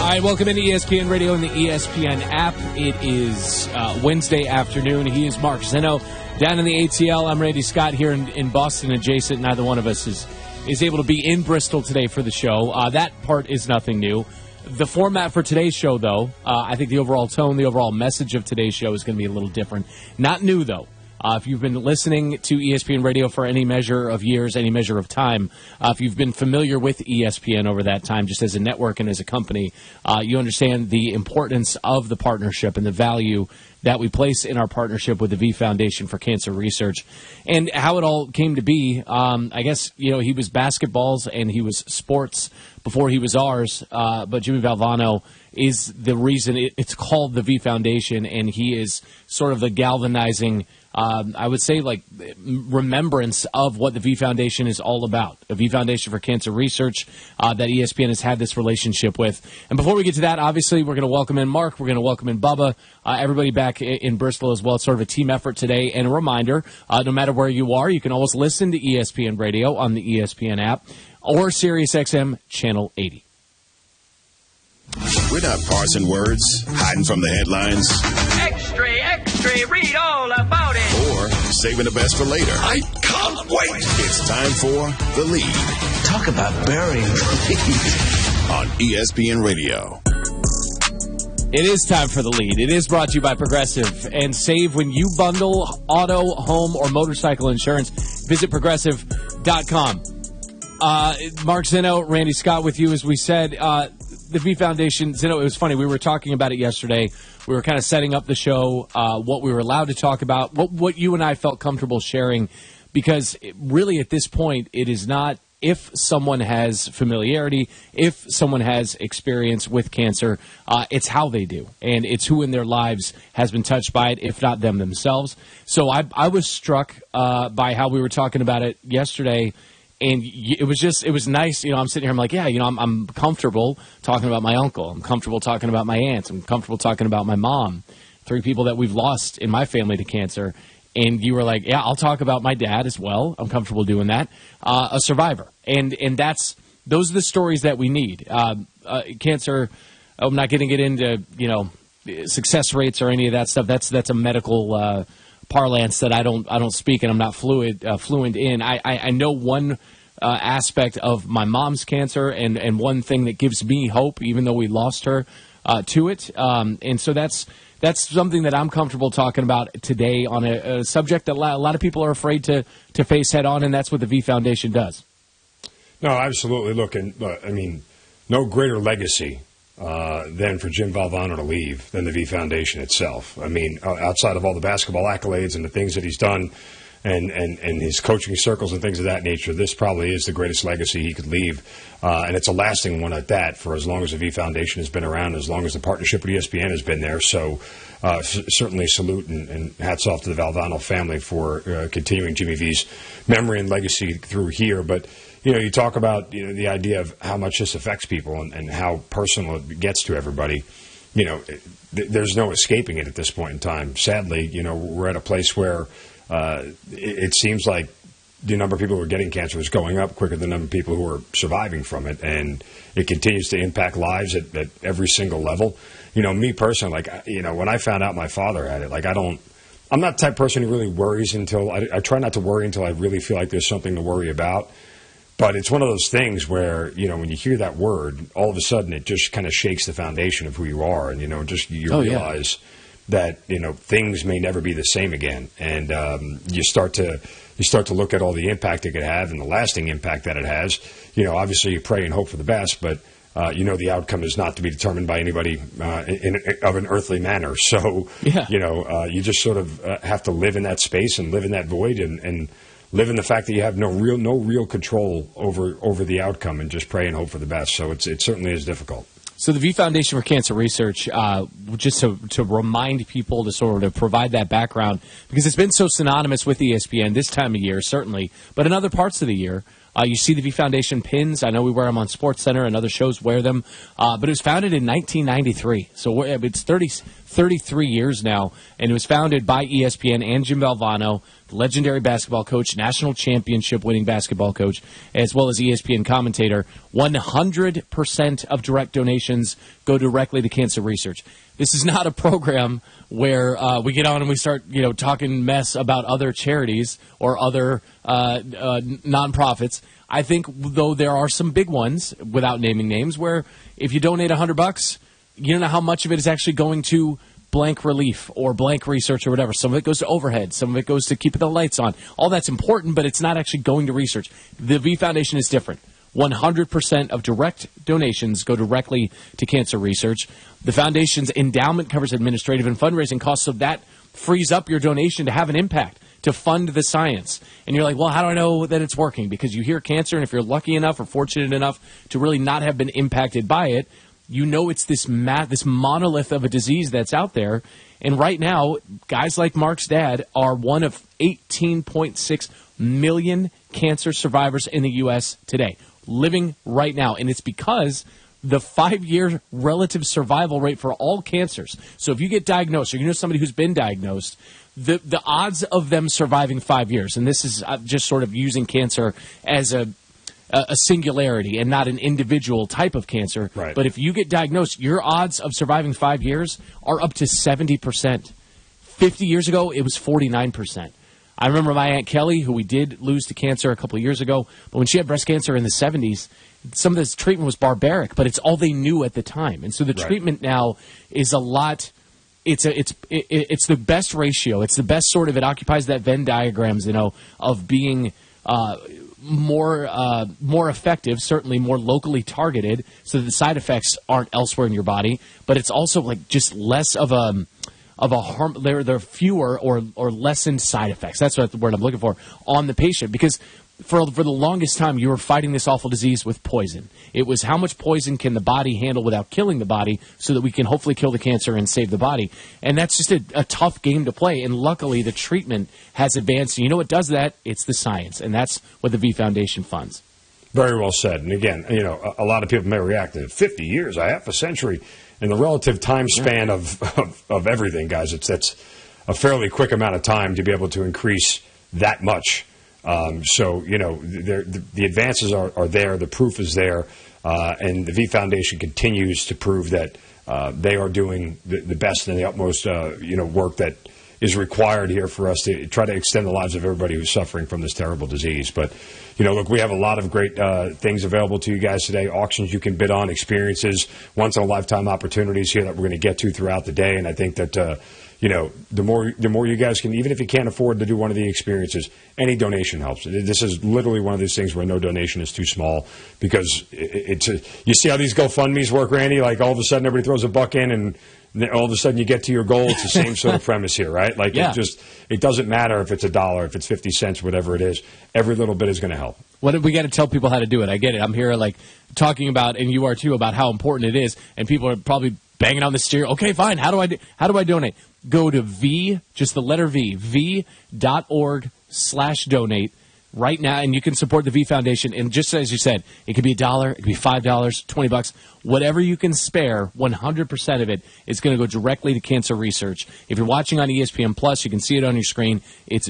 All right, welcome into ESPN Radio and the ESPN app. It is Wednesday afternoon. He is Mark Zinno down in the ATL. I'm Randy Scott here in Boston adjacent. Neither one of us is able to be in Bristol today for the show. That part is nothing new. The format for today's show, though, I think the overall tone, the overall message of today's show is going to be a little different. Not new, though. If you've been listening to ESPN Radio for any measure of years, any measure of time, if you've been familiar with ESPN over that time, just as a network and as a company, you understand the importance of the partnership and the value that we place in our partnership with the V Foundation for Cancer Research. And how it all came to be, I guess, he was basketballs and he was sports before he was ours, but Jimmy Valvano is the reason it's called the V Foundation, and he is sort of the galvanizing I would say, remembrance of what the V Foundation is all about. The V Foundation for Cancer Research that ESPN has had this relationship with. And before we get to that, obviously, we're going to welcome in Mark. We're going to welcome in Bubba. Everybody back in Bristol as well. It's sort of a team effort today. And a reminder, no matter where you are, you can always listen to ESPN Radio on the ESPN app or SiriusXM Channel 80. We're not parsing words, hiding from the headlines. Extra, extra, read all about it. Or saving the best for later. I can't wait. It's time for The Lead. Talk about burying the lead. On ESPN Radio. It is time for The Lead. It is brought to you by Progressive. And save when you bundle auto, home, or motorcycle insurance. Visit Progressive.com. Mark Zinno, Randy Scott with you, as we said. The V Foundation, Zinno, it was funny. We were talking about it yesterday. We were kind of setting up the show, what we were allowed to talk about, what you and I felt comfortable sharing, because really at this point, it is not if someone has familiarity, if someone has experience with cancer, it's how they do. And it's who in their lives has been touched by it, if not them themselves. So I was struck by how we were talking about it yesterday. And it was nice. I'm sitting here. I'm like, I'm comfortable talking about my uncle. I'm comfortable talking about my aunts. I'm comfortable talking about my mom. 3 people that we've lost in my family to cancer. And you were like, yeah, I'll talk about my dad as well. I'm comfortable doing that. A survivor. And those are the stories that we need. Cancer, I'm not going to get into, success rates or any of that stuff. That's a medical parlance that I don't speak and I'm not fluent in. I know one aspect of my mom's cancer and one thing that gives me hope, even though we lost her to it. And so that's something that I'm comfortable talking about today on a subject that a lot of people are afraid to face head on, and that's what the V Foundation does. No, absolutely. Look, no greater legacy than for Jim Valvano to leave than the V Foundation itself. Outside of all the basketball accolades and the things that he's done and his coaching circles and things of that nature, this probably is the greatest legacy he could leave. And it's a lasting one at that for as long as the V Foundation has been around, as long as the partnership with ESPN has been there. So certainly salute and hats off to the Valvano family for continuing Jimmy V's memory and legacy through here. But you talk about the idea of how much this affects people and how personal it gets to everybody. There's no escaping it at this point in time. Sadly, we're at a place where it seems like the number of people who are getting cancer is going up quicker than the number of people who are surviving from it, and it continues to impact lives at every single level. Me personally, when I found out my father had it, I'm not the type of person who really worries until I try not to worry until I really feel like there's something to worry about. But it's one of those things where, when you hear that word, all of a sudden it just kind of shakes the foundation of who you are. And, you realize that, things may never be the same again. And you start to look at all the impact it could have and the lasting impact that it has. Obviously you pray and hope for the best, but, the outcome is not to be determined by anybody of an earthly manner. So, you just sort of have to live in that space and live in that void and live in the fact that you have no real control over the outcome, and just pray and hope for the best. So it certainly is difficult. So the V Foundation for Cancer Research, just to remind people, to sort of provide that background, because it's been so synonymous with ESPN this time of year, certainly, but in other parts of the year. You see the V Foundation pins. I know we wear them on SportsCenter and other shows wear them. But it was founded in 1993. So it's 33 years now. And it was founded by ESPN and Jim Valvano legendary basketball coach, national championship winning basketball coach, as well as ESPN commentator. 100% of direct donations go directly to cancer research. This is not a program where we get on and we start, talking mess about other charities or other nonprofits. I think, though, there are some big ones, without naming names, where if you donate $100, you don't know how much of it is actually going to blank relief or blank research or whatever. Some of it goes to overhead. Some of it goes to keeping the lights on. All that's important, but it's not actually going to research. The V Foundation is different. 100% of direct donations go directly to cancer research. The foundation's endowment covers administrative and fundraising costs, so that frees up your donation to have an impact, to fund the science. And you're like, well, how do I know that it's working? Because you hear cancer, and if you're lucky enough or fortunate enough to really not have been impacted by it, you know it's this monolith of a disease that's out there. And right now, guys like Mark's dad are one of 18.6 million cancer survivors in the U.S. today, living right now. And it's because the 5-year relative survival rate for all cancers. So if you get diagnosed, or you know somebody who's been diagnosed, the odds of them surviving 5 years, and this is just sort of using cancer as a singularity and not an individual type of cancer. Right. But if you get diagnosed, your odds of surviving 5 years are up to 70%. 50 years ago, it was 49%. I remember my Aunt Kelly, who we did lose to cancer a couple of years ago, but when she had breast cancer in the 70s, some of this treatment was barbaric, but it's all they knew at the time. And so the treatment now is a lot. It's the best ratio. It's the best sort of. It occupies that Venn diagrams, of being more effective, certainly more locally targeted, so that the side effects aren't elsewhere in your body. But it's also like just less of a harm. There are fewer or lessened side effects. That's what the word I'm looking for on the patient, because for the longest time, you were fighting this awful disease with poison. It was how much poison can the body handle without killing the body so that we can hopefully kill the cancer and save the body. And that's just a tough game to play. And luckily, the treatment has advanced. And you know what does that? It's the science. And that's what the V Foundation funds. Very well said. And again, a lot of people may react to 50 years, a half a century. In the relative time span of everything, guys, that's a fairly quick amount of time to be able to increase that much. The advances are there, the proof is there, and the V Foundation continues to prove that they are doing the best and the utmost work that is required here for us to try to extend the lives of everybody who's suffering from this terrible disease. But, look, we have a lot of great things available to you guys today, auctions you can bid on, experiences, once-in-a-lifetime opportunities here that we're going to get to throughout the day, and I think that the more you guys can, even if you can't afford to do one of the experiences, any donation helps. This is literally one of these things where no donation is too small, because you see how these GoFundMes work, Randy? Like all of a sudden everybody throws a buck in and all of a sudden you get to your goal. It's the same sort of premise here, right? Like it doesn't matter if it's $1, if it's 50 cents, whatever it is. Every little bit is going to help. We got to tell people how to do it. I get it. I'm here talking about, and you are too, about how important it is, and people are probably banging on the stereo. Okay, fine. How do I donate? Go to just the letter v.org/donate right now, and you can support the V Foundation. And just as you said, it could be $1, it could be $5, $20, whatever you can spare. 100% of it is going to go directly to cancer research. If you're watching on ESPN Plus, you can see it on your screen. It's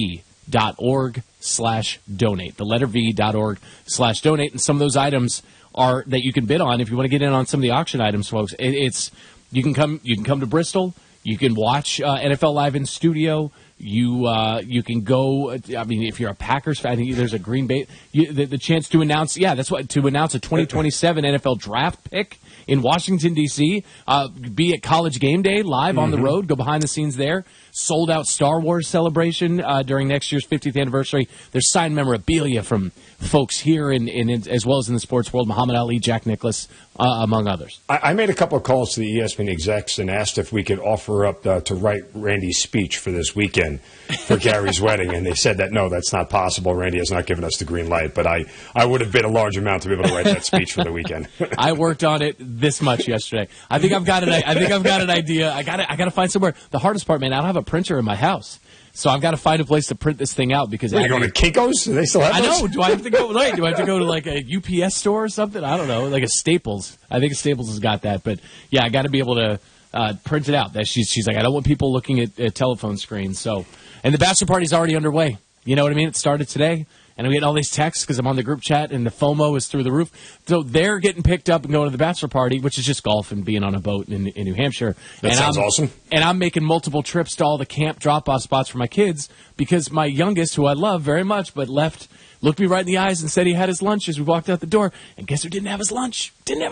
v.org/donate. The letter v.org/donate, and some of those items are that you can bid on. If you want to get in on some of the auction items, folks, you can come to Bristol. You can watch NFL Live in studio. You can go. I mean, if you're a Packers fan, I think there's a Green Bay. The chance to announce. Yeah, that's what, to announce a 2027 NFL draft pick in Washington D.C. Be at College Game Day live on the road. Go behind the scenes there. Sold out Star Wars celebration during next year's 50th anniversary. There's signed memorabilia from folks here as well as in the sports world. Muhammad Ali, Jack Nicklaus, among others. I made a couple of calls to the ESPN execs and asked if we could offer up to write Randy's speech for this weekend for Gary's wedding, and they said that no, that's not possible. Randy has not given us the green light, but I would have bid a large amount to be able to write that speech for the weekend. I worked on it this much yesterday. I think I've got an idea. I got to find somewhere. The hardest part, man, I don't have a printer in my house. So I've got to find a place to print this thing out because are you going to Kinko's? Do they still have those? I know. Do I have to go? Wait, do I have to go to like a UPS store or something? I don't know. Like a Staples. I think Staples has got that. But yeah, I got to be able to printed out. That she's like, I don't want people looking at telephone screens. So, and the bachelor party's already underway. You know what I mean? It started today. And I'm getting all these texts because I'm on the group chat, and the FOMO is through the roof. So they're getting picked up and going to the bachelor party, which is just golf and being on a boat in New Hampshire. That sounds awesome. And I'm making multiple trips to all the camp drop-off spots for my kids because my youngest, who I love very much, but looked me right in the eyes and said he had his lunch as we walked out the door. And guess who didn't have his lunch?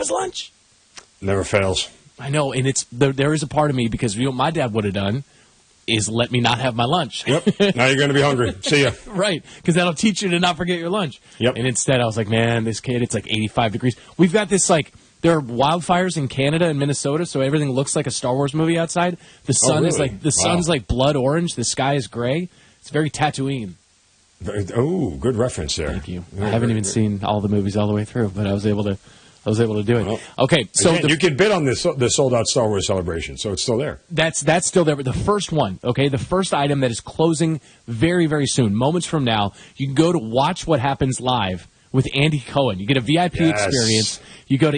Never fails. I know, and there is a part of me because what my dad would have done is let me not have my lunch. Yep. Now you're going to be hungry. See ya. Right, because that'll teach you to not forget your lunch. Yep. And instead, I was like, man, this kid, it's like 85 degrees. We've got this, like, there are wildfires in Canada and Minnesota, so everything looks like a Star Wars movie outside. The sun is like, sun's like blood orange. The sky is gray. It's very Tatooine. Oh, good reference there. Thank you. I haven't even seen all the movies all the way through, but I was able to do it. Well, okay, so you could bid on this sold-out Star Wars celebration, so it's still there. That's still there. But the first one, okay, the first item that is closing very, very soon, moments from now, you can go to Watch What Happens Live with Andy Cohen. You get a VIP experience. You go to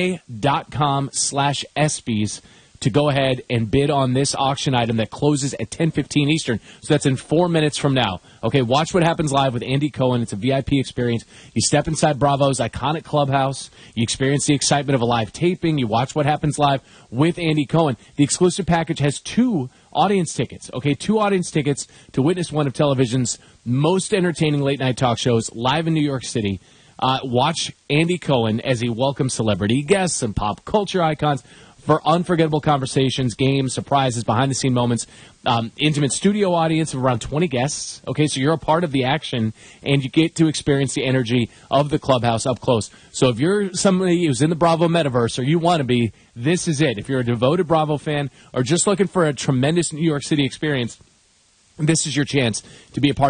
ebay.com/ESPYs to go ahead and bid on this auction item that closes at 10:15 Eastern. So that's in 4 minutes from now. Okay, Watch What Happens Live with Andy Cohen. It's a VIP experience. You step inside Bravo's iconic clubhouse. You experience the excitement of a live taping. You watch What Happens Live with Andy Cohen. The exclusive package has 2 audience tickets. Okay, 2 audience tickets to witness one of television's most entertaining late-night talk shows live in New York City. Watch Andy Cohen as he welcomes celebrity guests and pop culture icons for unforgettable conversations, games, surprises, behind-the-scene moments, intimate studio audience of around 20 guests. Okay, so you're a part of the action, and you get to experience the energy of the clubhouse up close. So if you're somebody who's in the Bravo metaverse, or you want to be, this is it. If you're a devoted Bravo fan, or just looking for a tremendous New York City experience, this is your chance to be a part